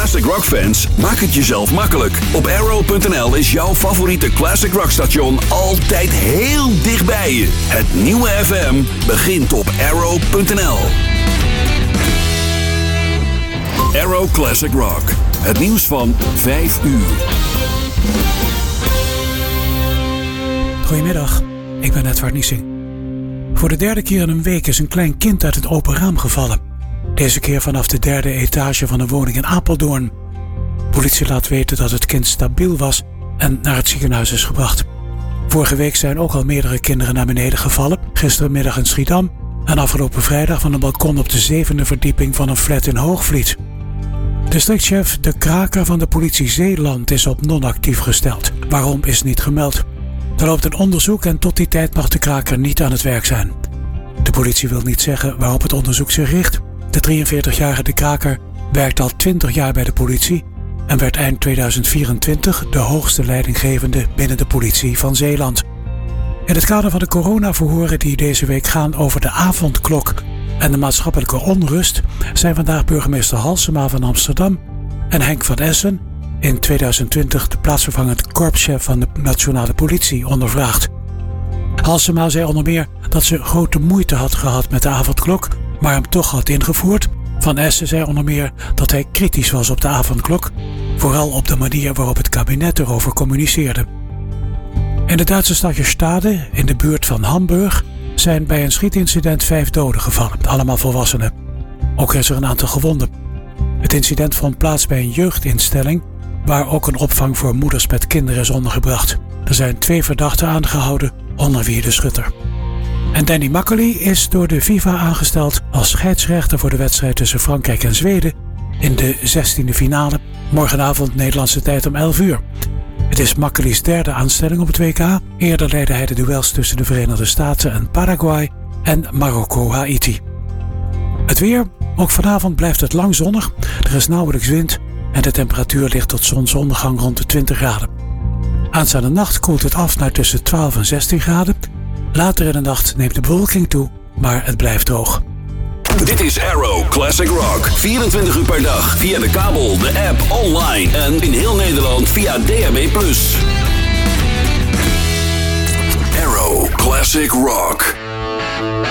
classic rock fans, maak het jezelf makkelijk. Op Arrow.nl is jouw favoriete classic rock station altijd heel dichtbij je. Het nieuwe FM begint op Arrow.nl. Arrow Classic Rock. Het nieuws van 5 uur. Goedemiddag, ik ben Edward Niesing. Voor de derde keer in een week is een klein kind uit het open raam gevallen. Deze keer vanaf de 3e etage van een woning in Apeldoorn. Politie laat weten dat het kind stabiel was en naar het ziekenhuis is gebracht. Vorige week zijn ook al meerdere kinderen naar beneden gevallen. Gisterenmiddag in Schiedam en afgelopen vrijdag van een balkon op de 7e verdieping van een flat in Hoogvliet. Districtchef De Kraker van de politie Zeeland is op non-actief gesteld. Waarom is niet gemeld? Er loopt een onderzoek en tot die tijd mag De Kraker niet aan het werk zijn. De politie wil niet zeggen waarop het onderzoek zich richt. De 43-jarige De Kraker werkt al 20 jaar bij de politie en werd eind 2024 de hoogste leidinggevende binnen de politie van Zeeland. In het kader van de coronaverhoren die deze week gaan over de avondklok en de maatschappelijke onrust zijn vandaag burgemeester Halsema van Amsterdam en Henk van Essen, in 2020 de plaatsvervangend korpschef van de nationale politie, ondervraagd. Halsema zei onder meer dat ze grote moeite had gehad met de avondklok, maar hem toch had ingevoerd. Van Essen zei onder meer dat hij kritisch was op de avondklok, vooral op de manier waarop het kabinet erover communiceerde. In de Duitse stadje Stade, in de buurt van Hamburg, zijn bij een schietincident 5 doden gevallen, allemaal volwassenen. Ook is er een aantal gewonden. Het incident vond plaats bij een jeugdinstelling, waar ook een opvang voor moeders met kinderen is ondergebracht. Er zijn 2 verdachten aangehouden, onder wie de schutter. En Danny Makkely is door de FIFA aangesteld als scheidsrechter voor de wedstrijd tussen Frankrijk en Zweden in de 16e finale, morgenavond Nederlandse tijd om 11 uur. Het is Makkely's 3e aanstelling op het WK. Eerder leidde hij de duels tussen de Verenigde Staten en Paraguay en Marokko-Haiti. Het weer. Ook vanavond blijft het lang zonnig. Er is nauwelijks wind en de temperatuur ligt tot zonsondergang rond de 20 graden. Aanstaande nacht koelt het af naar tussen 12 en 16 graden. Later in de nacht neemt de bewolking toe, maar het blijft droog. Dit is Arrow Classic Rock. 24 uur per dag via de kabel, de app, online en in heel Nederland via DAB+. Arrow Classic Rock.